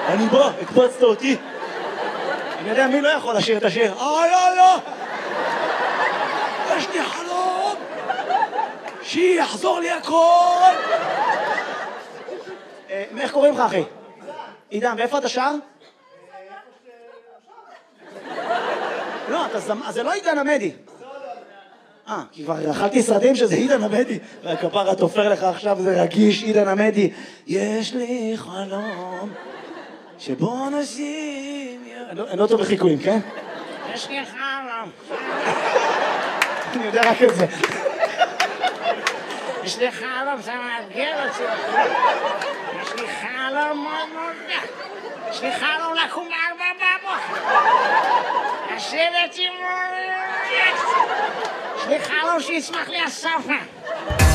אני בא, הקפצת אותי. אני יודע מי לא יכול לשיר את השיר. יאללה! יש לי חלום! שיחזור לי הכל! איך קוראים לך, אחי? עידן, ואיפה אתה שר? לא, זה לא עידן עמדי. כי כבר אכלתי סרטים שזה עידן עמדי. והכפרה תופר לך עכשיו, זה רגיש, עידן עמדי. יש לי חלום שבו נשים... אני לא טוב לחיקויים, כן? יש לי חלום. אני יודע רק את זה. יש לי חלום, זה מאתגר אותי. יש לי חלום מאוד מאוד גדול. יש לי חלום לקום ב4 לשבת עם... יש לי חלום שיצמח לי הספה.